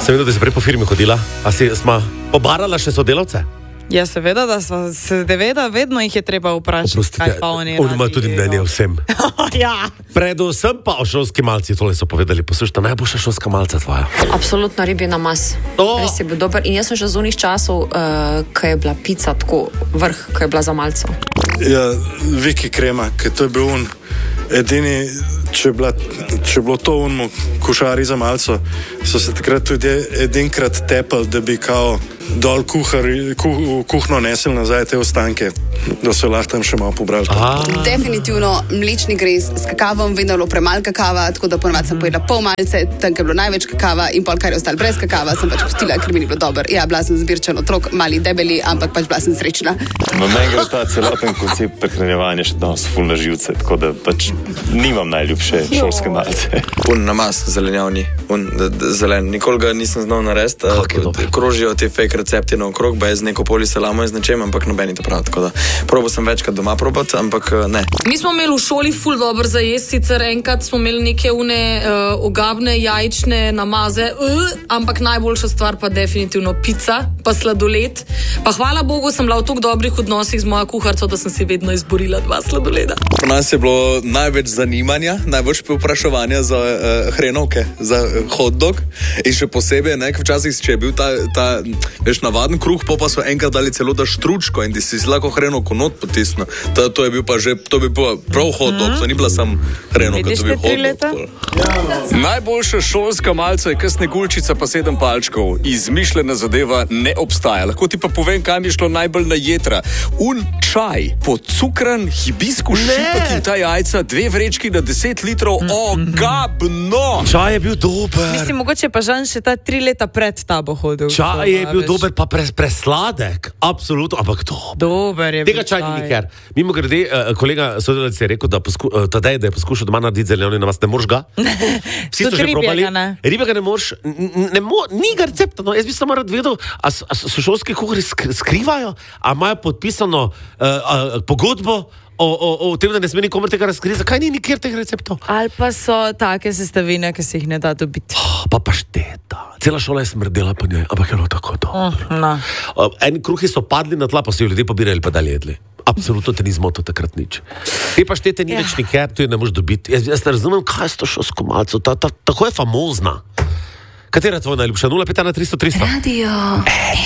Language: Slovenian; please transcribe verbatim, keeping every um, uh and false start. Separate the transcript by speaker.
Speaker 1: Sem vedel, da si prej po firmi hodila, a si smo pobarala še sodelavce?
Speaker 2: Ja, seveda, da smo se deveda, vedno jih je treba vprašati,
Speaker 1: Oprostite,
Speaker 2: kaj pa oni
Speaker 1: on ima tudi mnenje o vsem.
Speaker 2: Ja.
Speaker 1: Predvsem pa o šolski malci, tole so povedali, poslušajte, najboljša šolska malca tvoja.
Speaker 3: Absolutno ribji namaz.
Speaker 1: Oh.
Speaker 3: Res je bil dober in jaz sem že z unih časov, uh, ko je bila pica tako vrh, ko je bila za malco.
Speaker 4: Ja, Viki krema, ker to je bil un edini, če je, bila, če je bilo to unmo košari za malco, so se takrat tudi edinkrat tepali, da bi kao dol kuhar, kuh, kuhno nesel nazaj te ostanke, da so lahko tam še malo pobrali.
Speaker 5: Definitivno mlečni grez s kakavom, vedno bilo premalo kakava, tako da ponovadi sem pojedla pol malce, tam je bilo največ kakava in pol, kar je ostalo brez kakava, sem pač pustila, ker mi ni bilo dober. Ja, bila sem zbirčen otrok, mali debeli, ampak pač bila sem srečna.
Speaker 6: No, meni gre ta celoten koncept prehranjevanja še danes ful na živce, tako da pač nimam najljubše šolske malce.
Speaker 7: Un namaz zelenjavni, un zelen. Nikoli ga nisem znal narediti, krožijo te fake recepti na okrog, ba je z neko poli salamo in z nečem, ampak nobeni to prav, tako da probal sem večkrat doma probati, ampak ne.
Speaker 8: Mi smo imeli v šoli ful dober za jesti, sicer enkrat smo imeli neke une uh, ogabne jajčne namaze, uh, ampak najboljša stvar pa definitivno pica, pa sladoled. Pa hvala Bogu sem bila v toliko dobrih odnosih z mojo kuharico, da sem si vedno izborila dva sladoleda.
Speaker 9: Pri nas je bilo največ zanimanja, največ povpraševanja za uh, hrenovke, za uh, hot dog in še posebej, ne, včasih, če je bil ta, ta veš, navaden kruh, pa, pa so enkrat dali celo da štručko in ti si lahko hrenovko not potisnil. To, to je bil pa že, to bi bil prav hot dog, to ni bila sam hrenovka, to bi bil hot dog.
Speaker 10: Najboljša šolska malca je kasne gulčica pa sedem palčkov. Izmišljena zadeva ne obstaja. Lahko ti pa povem, kaj mi je šlo najbolj na jetra. Un čaj, pocukran, hibiskus šipak in ta jajca, dve vrečki na deset litrov, mm, ogabno!
Speaker 1: Čaj je bil dober.
Speaker 2: Mislim, mogoče pa Žan še ta tri leta pred tabo hodil.
Speaker 1: Čaj je bil dober, pa pres, presladek, absolutno, ampak dober.
Speaker 2: Dober je bil
Speaker 1: Tega čaj ni nikjer. Mimo grede, uh, kolega sodelavec je rekel, da, posku, uh, tadej, da je poskušal doma narediti zelenjavni namaz, ne moreš ga? Vsi so že probali. Ribjega ne moreš, ne mo, ni ga recepta, no, jaz bi samo rad vedel, a, a so šolski kuhari sk, skrivajo, a imajo podpisano uh, uh, pogodbo o, o, o tem, da ne sme nikomer tega razkriti, zakaj ni nikjer teh receptov?
Speaker 2: Ali pa so take sestavine, ki se jih ne da dobiti.
Speaker 1: Oh, pa pašteta. Cela šola je smrdela po njej, ampak je bilo tako dobro.
Speaker 2: Uh, no.
Speaker 1: uh, en kruhi so padli na tla, pa so jo ljudje pobirali, pa dalje jedli. Absolutno te ni zmotil takrat nič. Te paštete ni ja. več nikjer, tu je ne moreš dobiti. Jaz, jaz ne razumem, kaj je to šolsko malco, ta, ta, tako je famozna. Katera je tvoja najljubša? nula pet ena tristo tristo?
Speaker 11: Radio